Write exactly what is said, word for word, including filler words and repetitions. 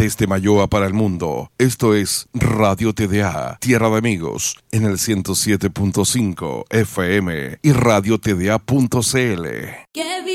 desde Mayoa para el mundo. Esto es Radio T D A, Tierra de Amigos, en el ciento siete punto cinco F M y radio T D A punto C L.